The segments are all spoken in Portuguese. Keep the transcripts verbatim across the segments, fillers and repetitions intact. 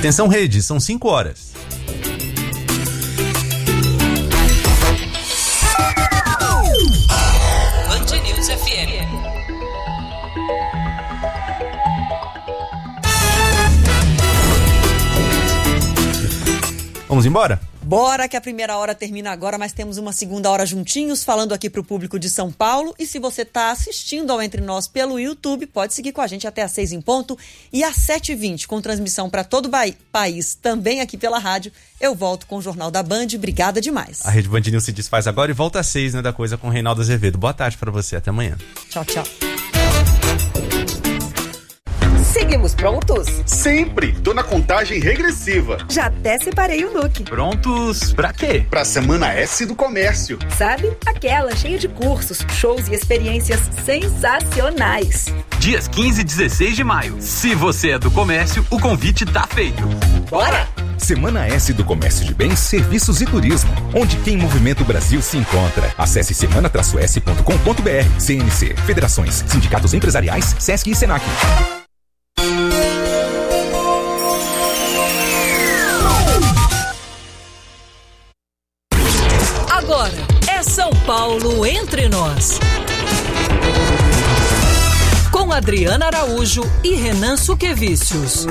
Atenção, rede, são cinco horas. Band News F M. Vamos embora? Bora, que a primeira hora termina agora, mas temos uma segunda hora juntinhos, falando aqui pro público de São Paulo. E se você tá assistindo ao Entre Nós pelo YouTube, pode seguir com a gente até às seis em ponto. E às sete e vinte, com transmissão para todo o ba- país, também aqui pela rádio, eu volto com o Jornal da Band. Obrigada demais. A Rede Band News se desfaz agora e volta às seis, né, da coisa com o Reinaldo Azevedo. Boa tarde para você, até amanhã. Tchau, tchau. Seguimos prontos? Sempre! Tô na contagem regressiva. Já até separei o look. Prontos pra quê? Pra Semana S do Comércio. Sabe? Aquela cheia de cursos, shows e experiências sensacionais. Dias quinze e dezesseis de maio. Se você é do comércio, o convite tá feito. Bora! Semana S do Comércio de Bens, Serviços e Turismo, onde quem movimenta o Brasil se encontra. Acesse semana s ponto com ponto b r. C N C, Federações, Sindicatos Empresariais, Sesc e Senac. Agora é São Paulo Entre Nós. Com Adriana Araújo e Renan Suquevicius.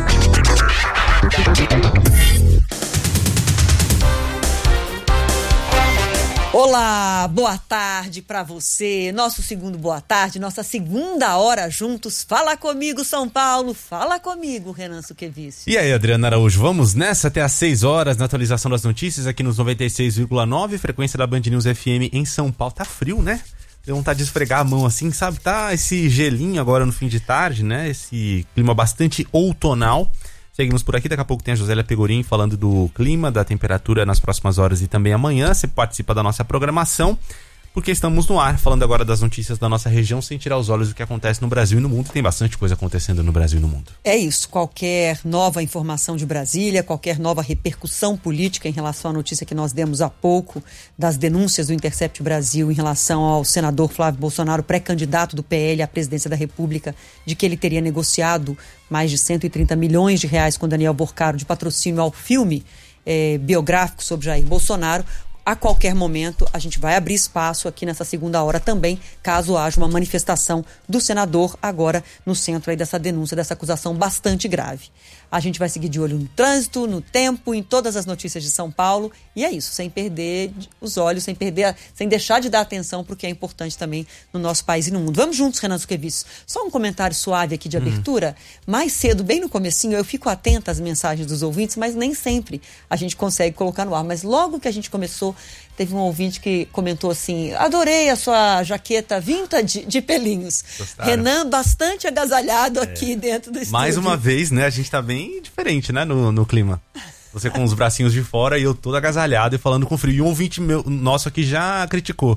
Olá, boa tarde pra você. Nosso segundo boa tarde, nossa segunda hora juntos. Fala comigo, São Paulo. Fala comigo, Renan Suquevicius. E aí, Adriana Araújo, vamos nessa até às seis horas na atualização das notícias aqui nos noventa e seis vírgula nove, frequência da Band News F M em São Paulo. Tá frio, né? Deu vontade de esfregar a mão assim, sabe? Tá esse gelinho agora no fim de tarde, né? Esse clima bastante outonal. Seguimos por aqui, daqui a pouco tem a Josélia Pegorim falando do clima, da temperatura nas próximas horas e também amanhã. Você participa da nossa programação, porque estamos no ar, falando agora das notícias da nossa região, sem tirar os olhos do que acontece no Brasil e no mundo. Tem bastante coisa acontecendo no Brasil e no mundo. É isso, qualquer nova informação de Brasília, qualquer nova repercussão política em relação à notícia que nós demos há pouco, das denúncias do Intercept Brasil em relação ao senador Flávio Bolsonaro, pré-candidato do P L à presidência da República, de que ele teria negociado mais de cento e trinta milhões de reais com Daniel Borcaro de patrocínio ao filme eh, biográfico sobre Jair Bolsonaro. A qualquer momento, a gente vai abrir espaço aqui nessa segunda hora também, caso haja uma manifestação do senador agora no centro aí dessa denúncia, dessa acusação bastante grave. A gente vai seguir de olho no trânsito, no tempo, em todas as notícias de São Paulo. E é isso, sem perder os olhos, sem perder, sem deixar de dar atenção para o que é importante também no nosso país e no mundo. Vamos juntos, Renan Suquevicius. Só um comentário suave aqui de abertura. Hum. Mais cedo, bem no comecinho, eu fico atenta às mensagens dos ouvintes, mas nem sempre a gente consegue colocar no ar. Mas logo que a gente começou, teve um ouvinte que comentou assim: adorei a sua jaqueta vintage de pelinhos. Gostaram. Renan bastante agasalhado é. aqui dentro do estúdio. Mais uma vez, né? A gente tá bem diferente, né? No, no clima. Você com os bracinhos de fora e eu todo agasalhado e falando com frio. E um ouvinte meu, nosso aqui já criticou.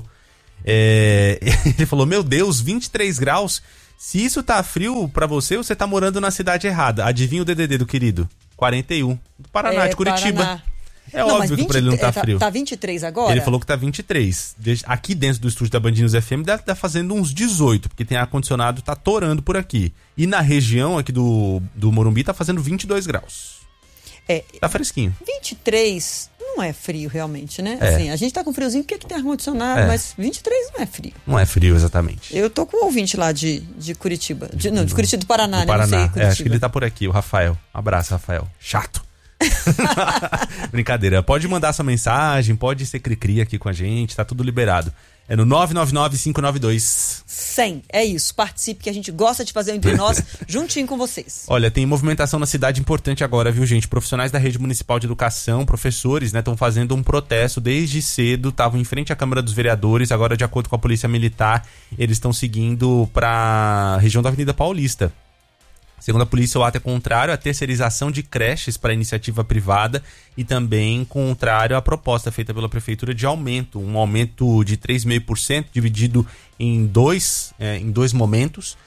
É, ele falou, meu Deus, vinte e três graus. Se isso tá frio pra você, você tá morando na cidade errada. Adivinha o D D D do querido? quarenta e um. Do Paraná, é, de Curitiba. Paraná. É não, óbvio vinte, que pra ele não tá, tá frio. Tá vinte e três agora? Ele falou que tá vinte e três. Aqui dentro do estúdio da Band News F M deve estar fazendo uns dezoito, porque tem ar-condicionado, tá torando por aqui. E na região aqui do, do Morumbi tá fazendo vinte e dois graus. É, tá fresquinho. vinte e três não é frio realmente, né? É. Assim, a gente tá com friozinho porque que tem ar-condicionado, é. Mas vinte e três não é frio. Não é frio, exatamente. Eu tô com um ouvinte lá de, de Curitiba. De, não, de Curitiba do Paraná, do né? Paraná. Não sei, é, acho que ele tá por aqui, o Rafael. Abraço, Rafael. Chato. Brincadeira, pode mandar sua mensagem, pode ser cri-cri aqui com a gente, tá tudo liberado. É no nove nove nove, cinco nove dois cem. É isso, participe que a gente gosta de fazer entre nós, juntinho com vocês. Olha, tem movimentação na cidade importante agora, viu, gente? Profissionais da Rede Municipal de Educação, professores, né, estão fazendo um protesto desde cedo, estavam em frente à Câmara dos Vereadores, agora de acordo com a Polícia Militar, eles estão seguindo pra região da Avenida Paulista. Segundo a polícia, o ato é contrário à terceirização de creches para iniciativa privada e também contrário à proposta feita pela Prefeitura de aumento, um aumento de três vírgula cinco por cento dividido em dois, é, em dois momentos.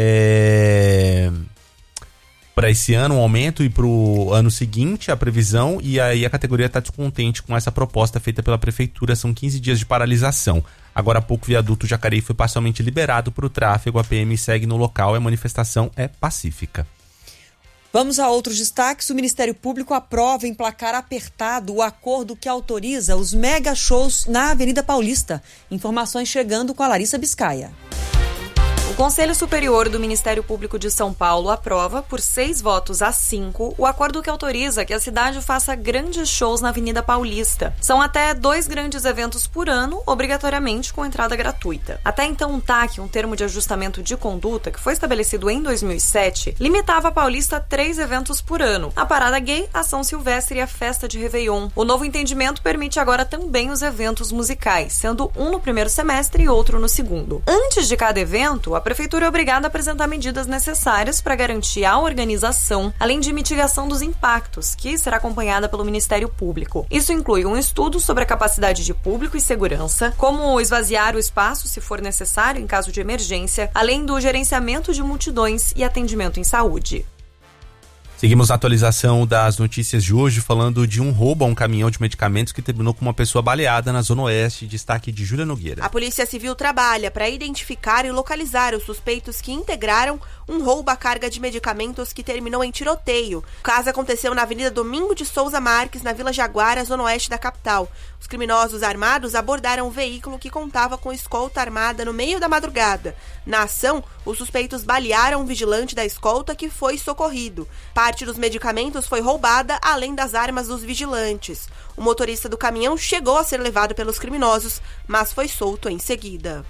É... Para esse ano, um aumento, e para o ano seguinte, a previsão, e aí a categoria está descontente com essa proposta feita pela Prefeitura. São quinze dias de paralisação. Agora há pouco, o viaduto Jacareí foi parcialmente liberado para o tráfego. A P M segue no local e a manifestação é pacífica. Vamos a outros destaques. O Ministério Público aprova em placar apertado o acordo que autoriza os mega shows na Avenida Paulista. Informações chegando com a Larissa Biscaia. O Conselho Superior do Ministério Público de São Paulo aprova, por seis votos a cinco, o acordo que autoriza que a cidade faça grandes shows na Avenida Paulista. São até dois grandes eventos por ano, obrigatoriamente com entrada gratuita. Até então, o T A C, um termo de ajustamento de conduta, que foi estabelecido em dois mil e sete, limitava a Paulista a três eventos por ano: a Parada Gay, a São Silvestre e a Festa de Réveillon. O novo entendimento permite agora também os eventos musicais, sendo um no primeiro semestre e outro no segundo. Antes de cada evento, a Prefeitura é obrigada a apresentar medidas necessárias para garantir a organização, além de mitigação dos impactos, que será acompanhada pelo Ministério Público. Isso inclui um estudo sobre a capacidade de público e segurança, como esvaziar o espaço se for necessário em caso de emergência, além do gerenciamento de multidões e atendimento em saúde. Seguimos a atualização das notícias de hoje, falando de um roubo a um caminhão de medicamentos que terminou com uma pessoa baleada na Zona Oeste. Destaque de Júlia Nogueira. A Polícia Civil trabalha para identificar e localizar os suspeitos que integraram um roubo à carga de medicamentos que terminou em tiroteio. O caso aconteceu na Avenida Domingo de Souza Marques, na Vila Jaguara, Zona Oeste da capital. Os criminosos armados abordaram um veículo que contava com escolta armada no meio da madrugada. Na ação, os suspeitos balearam um vigilante da escolta que foi socorrido. Parte dos medicamentos foi roubada, além das armas dos vigilantes. O motorista do caminhão chegou a ser levado pelos criminosos, mas foi solto em seguida.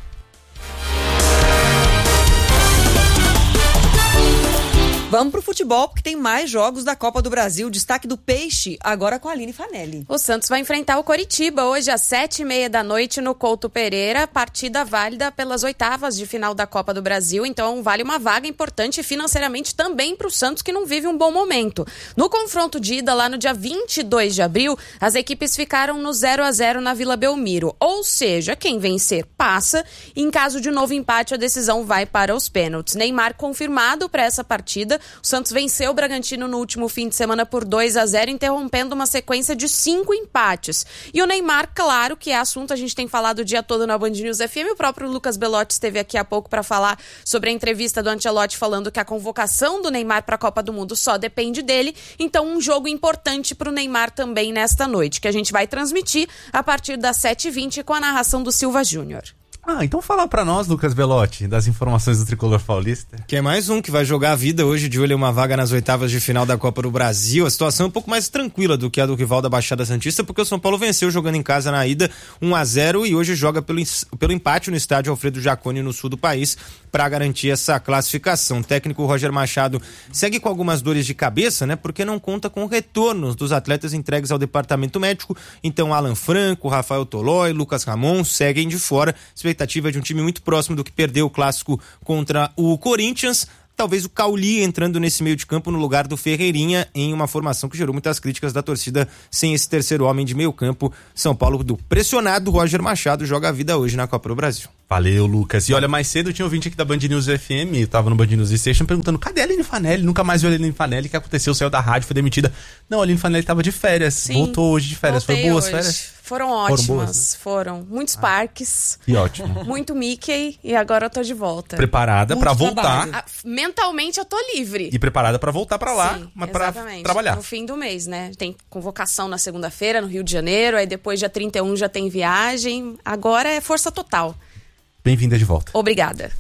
Vamos pro futebol, porque tem mais jogos da Copa do Brasil. Destaque do Peixe, agora com a Aline Fanelli. O Santos vai enfrentar o Coritiba hoje às sete e meia da noite no Couto Pereira. Partida válida pelas oitavas de final da Copa do Brasil. Então vale uma vaga importante financeiramente também para o Santos, que não vive um bom momento. No confronto de ida lá no dia vinte e dois de abril, as equipes ficaram no zero a zero na Vila Belmiro. Ou seja, quem vencer passa. E em caso de novo empate, a decisão vai para os pênaltis. Neymar confirmado para essa partida. O Santos venceu o Bragantino no último fim de semana por dois a zero, interrompendo uma sequência de cinco empates. E o Neymar, claro que é assunto, a gente tem falado o dia todo na Band News F M. O próprio Lucas Belotti esteve aqui há pouco para falar sobre a entrevista do Ancelotti, falando que a convocação do Neymar para a Copa do Mundo só depende dele. Então, um jogo importante para o Neymar também nesta noite, que a gente vai transmitir a partir das sete e vinte com a narração do Silva Júnior. Ah, então fala pra nós, Lucas Belotti, das informações do Tricolor Paulista. Que é mais um que vai jogar a vida hoje de olho em uma vaga nas oitavas de final da Copa do Brasil. A situação é um pouco mais tranquila do que a do rival da Baixada Santista, porque o São Paulo venceu jogando em casa na ida um a zero e hoje joga pelo, pelo empate no estádio Alfredo Jaconi, no sul do país, para garantir essa classificação. O técnico Roger Machado segue com algumas dores de cabeça, né? Porque não conta com retornos dos atletas entregues ao departamento médico. Então Alan Franco, Rafael Tolói, Lucas Ramon seguem de fora. Expectativa de um time muito próximo do que perdeu o clássico contra o Corinthians. Talvez o Cauli entrando nesse meio de campo no lugar do Ferreirinha, em uma formação que gerou muitas críticas da torcida sem esse terceiro homem de meio campo. São Paulo, do pressionado Roger Machado, joga a vida hoje na Copa do Brasil. Valeu, Lucas. E olha, mais cedo tinha um ouvinte aqui da Band News F M, tava no Band News Station, perguntando, cadê a Aline Fanelli? Nunca mais vi a Aline Fanelli. O que aconteceu? Saiu da rádio, foi demitida. Não, a Aline Fanelli tava de férias. Sim, voltou hoje de férias. Foi boas hoje. férias? Foram ótimas, foram, boas, né? foram muitos ah, parques. Que ótimo. Muito Mickey e agora eu tô de volta. Preparada para voltar. Ah, mentalmente eu tô livre. E preparada para voltar para lá, Sim, mas para trabalhar. No fim do mês, né? Tem convocação na segunda-feira no Rio de Janeiro, aí depois dia trinta e um já tem viagem. Agora é força total. Bem-vinda de volta. Obrigada.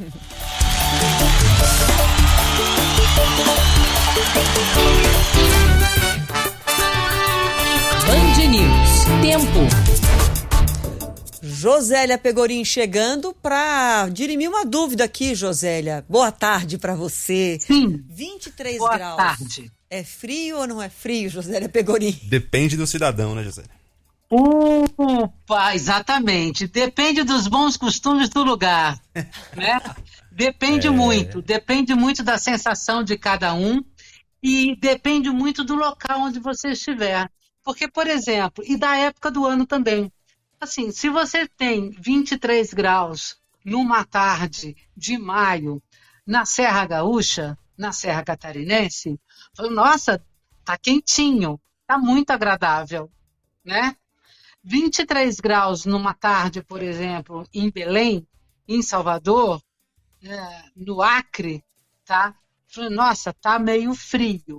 Band News. Tempo. Josélia Pegorim chegando para dirimir uma dúvida aqui, Josélia. Boa tarde para você. Sim. vinte e três Boa graus. Boa tarde. É frio ou não é frio, Josélia Pegorim? Depende do cidadão, né, Josélia? Opa, exatamente. Depende dos bons costumes do lugar, né? Depende é... muito. Depende muito da sensação de cada um e depende muito do local onde você estiver. Porque, por exemplo, e da época do ano também. Assim, se você tem vinte e três graus numa tarde de maio na Serra Gaúcha, na Serra Catarinense, nossa, tá quentinho, tá muito agradável, né? vinte e três graus numa tarde, por exemplo, em Belém, em Salvador, é, no Acre, tá? nossa, tá meio frio,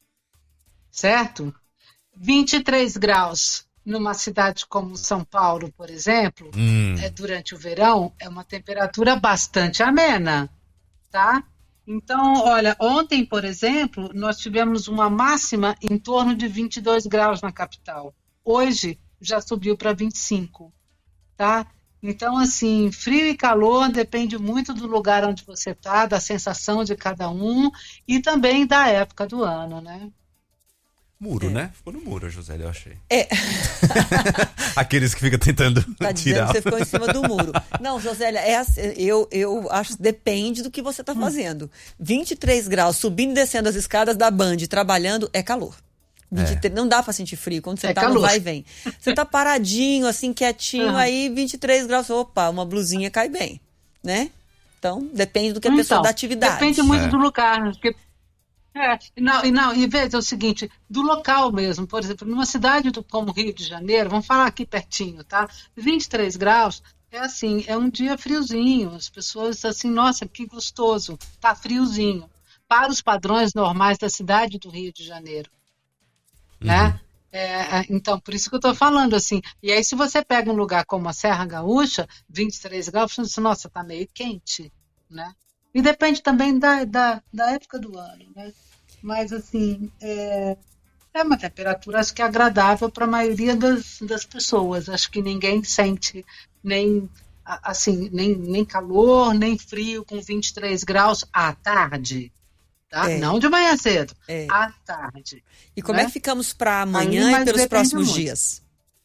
certo? vinte e três graus numa cidade como São Paulo, por exemplo, hum. é, durante o verão, é uma temperatura bastante amena, tá? Então, olha, ontem, por exemplo, nós tivemos uma máxima em torno de vinte e dois graus na capital. Hoje já subiu para vinte e cinco, tá? Então, assim, frio e calor depende muito do lugar onde você está, da sensação de cada um e também da época do ano, né? Muro, é. né? Ficou no muro, Josélia, eu achei. É. Aqueles que ficam tentando tá tirar. Dizendo que você ficou em cima do muro. Não, Josélia, é assim, eu, eu acho que depende do que você está fazendo. vinte e três graus, subindo e descendo as escadas da Band, trabalhando, é calor. vinte e três, é. Não dá pra sentir frio quando você é tá calor. No vai e vem. Você tá paradinho, assim, quietinho, uhum. aí vinte e três graus, opa, uma blusinha cai bem, né? Então, depende do que a então, pessoa da atividade. Depende muito é. do lugar, porque É, não, e não, e veja, é o seguinte, do local mesmo, por exemplo, numa cidade do, como Rio de Janeiro, vamos falar aqui pertinho, tá? vinte e três graus, é assim, é um dia friozinho, as pessoas assim, nossa, que gostoso, tá friozinho, para os padrões normais da cidade do Rio de Janeiro, uhum. né? É, então, por isso que eu tô falando, assim, e aí se você pega um lugar como a Serra Gaúcha, vinte e três graus, você diz, nossa, tá meio quente, né? E depende também da, da, da época do ano, né? Mas, assim, é, é uma temperatura, acho que é agradável para a maioria das, das pessoas. Acho que ninguém sente nem, assim, nem, nem calor, nem frio com vinte e três graus à tarde. Tá? É. Não de manhã cedo, é. à tarde. E como né? é que ficamos para amanhã Aí, e pelos próximos muito. dias?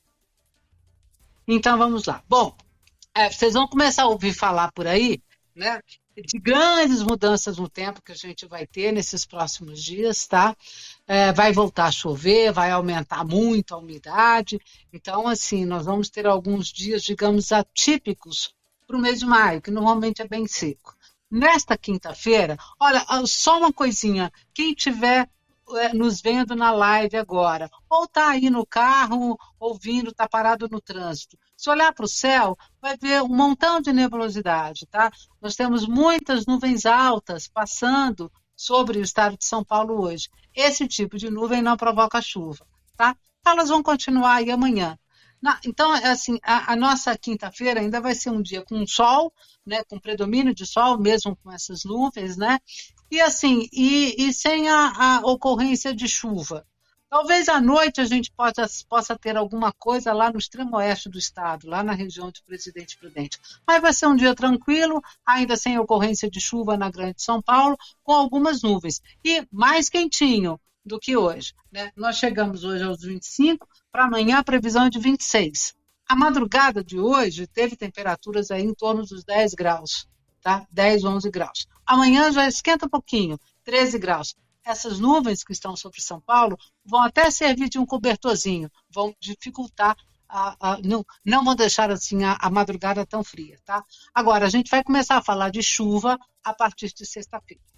Então, vamos lá. Bom, é, vocês vão começar a ouvir falar por aí, né? De grandes mudanças no tempo que a gente vai ter nesses próximos dias, tá? É, vai voltar a chover, vai aumentar muito a umidade. Então, assim, nós vamos ter alguns dias, digamos, atípicos para o mês de maio, que normalmente é bem seco. Nesta quinta-feira, olha, só uma coisinha, quem tiver é, nos vendo na live agora, ou está aí no carro, ouvindo, está parado no trânsito, se olhar para o céu, vai ver um montão de nebulosidade, tá? Nós temos muitas nuvens altas passando sobre o estado de São Paulo hoje. Esse tipo de nuvem não provoca chuva, tá? Elas vão continuar aí amanhã. Na, então, assim, a, a nossa quinta-feira ainda vai ser um dia com sol, né? Com predomínio de sol, mesmo com essas nuvens, né? E assim, e, e sem a, a ocorrência de chuva. Talvez à noite a gente possa, possa ter alguma coisa lá no extremo oeste do estado, lá na região de Presidente Prudente. Mas vai ser um dia tranquilo, ainda sem ocorrência de chuva na Grande São Paulo, com algumas nuvens. E mais quentinho do que hoje, né? Nós chegamos hoje aos vinte e cinco, para amanhã a previsão é de vinte e seis. A madrugada de hoje teve temperaturas aí em torno dos dez graus, tá? dez, onze graus. Amanhã já esquenta um pouquinho, treze graus. Essas nuvens que estão sobre São Paulo vão até servir de um cobertorzinho, vão dificultar, a, a, não, não vão deixar assim a, a madrugada tão fria, tá? Agora, a gente vai começar a falar de chuva a partir de sexta-feira.